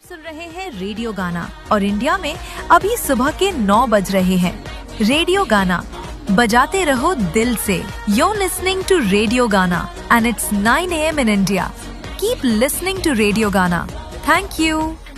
सुन रहे हैं रेडियो गाना और इंडिया में अभी सुबह के 9 बज रहे हैं। रेडियो गाना बजाते रहो दिल से। You're listening to रेडियो गाना and it's 9 AM in India. Keep listening to radio गाना. Thank you.